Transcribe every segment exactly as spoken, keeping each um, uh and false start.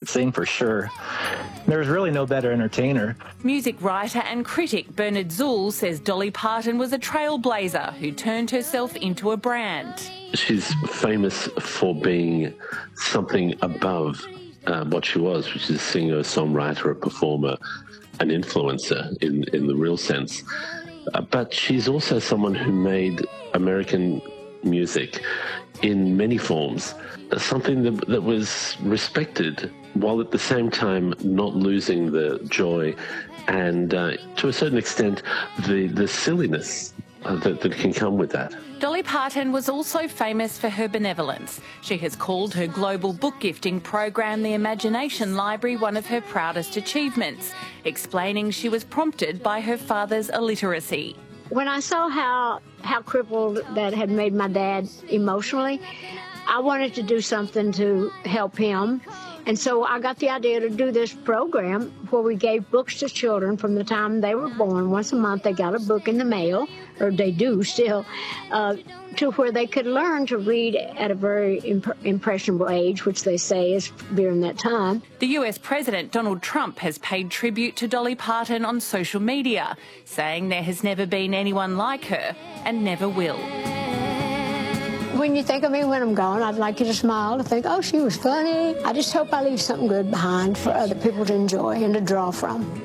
sing for sure. There's really no better entertainer. Music writer and critic Bernard Zuhl says Dolly Parton was a trailblazer who turned herself into a brand. She's famous for being something above uh, what she was, which is a singer, a songwriter, a performer, an influencer in, in the real sense. Uh, but she's also someone who made American music in many forms, uh, something that, that was respected, while at the same time not losing the joy and, uh, to a certain extent, the, the silliness uh, that, that can come with that. Dolly Parton was also famous for her benevolence. She has called her global book gifting program, the Imagination Library, one of her proudest achievements, explaining she was prompted by her father's illiteracy. When I saw how, how crippled that had made my dad emotionally, I wanted to do something to help him. And so I got the idea to do this program where we gave books to children from the time they were born. Once a month they got a book in the mail, or they do still, uh, to where they could learn to read at a very imp impressionable age, which they say is during that time. The U S President Donald Trump has paid tribute to Dolly Parton on social media, saying there has never been anyone like her and never will. When you think of me when I'm gone, I'd like you to smile, to think, oh, she was funny. I just hope I leave something good behind for other people to enjoy and to draw from.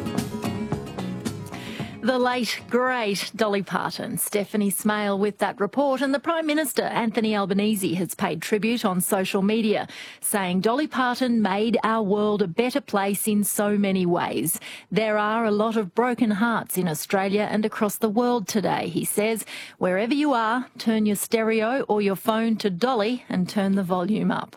The late, great Dolly Parton. Stephanie Smale with that report. And the Prime Minister, Anthony Albanese, has paid tribute on social media, saying Dolly Parton made our world a better place in so many ways. There are a lot of broken hearts in Australia and across the world today, he says. Wherever you are, turn your stereo or your phone to Dolly and turn the volume up.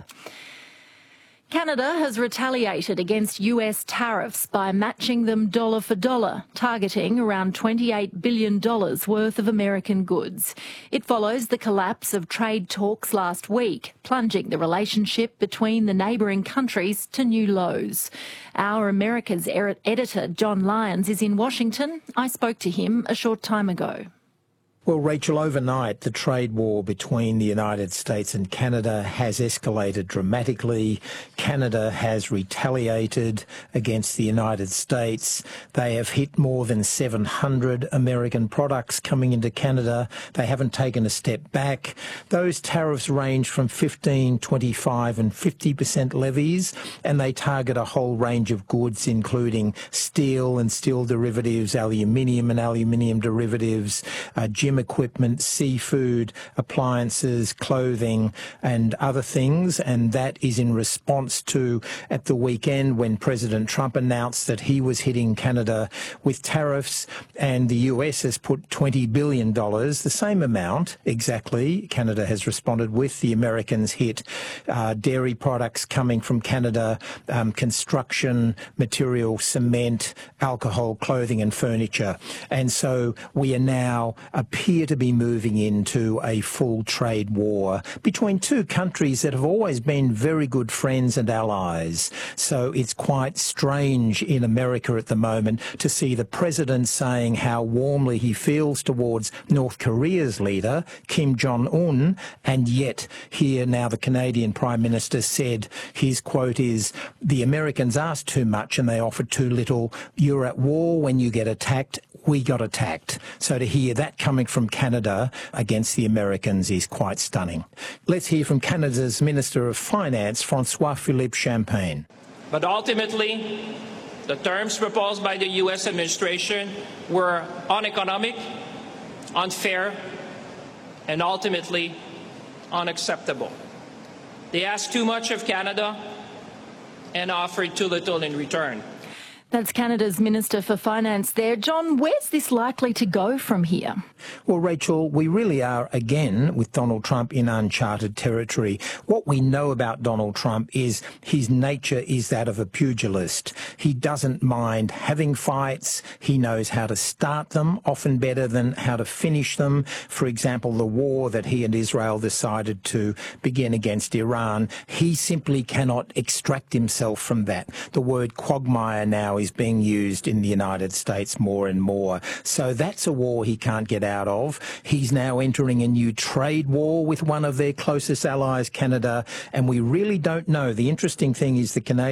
Canada has retaliated against U S tariffs by matching them dollar for dollar, targeting around twenty-eight billion dollars worth of American goods. It follows the collapse of trade talks last week, plunging the relationship between the neighbouring countries to new lows. Our America's editor, John Lyons, is in Washington. I spoke to him a short time ago. Well, Rachel, overnight the trade war between the United States and Canada has escalated dramatically. Canada has retaliated against the United States. They have hit more than seven hundred American products coming into Canada. They haven't taken a step back. Those tariffs range from fifteen, twenty-five and fifty percent levies, and they target a whole range of goods, including steel and steel derivatives, aluminium and aluminium derivatives, uh, gym equipment, seafood, appliances, clothing and other things. And that is in response to, at the weekend, when President Trump announced that he was hitting Canada with tariffs, and the U S has put twenty billion dollars, the same amount exactly Canada has responded with. The Americans hit uh, dairy products coming from Canada, um, construction material, cement, alcohol, clothing and furniture. And so we are now appear to be moving into a full trade war between two countries that have always been very good friends and allies. So it's quite strange in America at the moment to see the president saying how warmly he feels towards North Korea's leader, Kim Jong-un, and yet here now the Canadian Prime Minister said his quote is, the Americans asked too much and they offered too little. You're at war when you get attacked. We got attacked. So to hear that coming from Canada against the Americans is quite stunning. Let's hear from Canada's Minister of Finance, François-Philippe Champagne. But ultimately, the terms proposed by the U S administration were uneconomic, unfair, and ultimately unacceptable. They asked too much of Canada and offered too little in return. That's Canada's Minister for Finance there. John, where's this likely to go from here? Well, Rachel, we really are, again, with Donald Trump in uncharted territory. What we know about Donald Trump is his nature is that of a pugilist. He doesn't mind having fights. He knows how to start them, often better than how to finish them. For example, the war that he and Israel decided to begin against Iran, he simply cannot extract himself from that. The word quagmire now is being used in the United States more and more. So that's a war he can't get out of. He's now entering a new trade war with one of their closest allies, Canada, and we really don't know. The interesting thing is the Canadian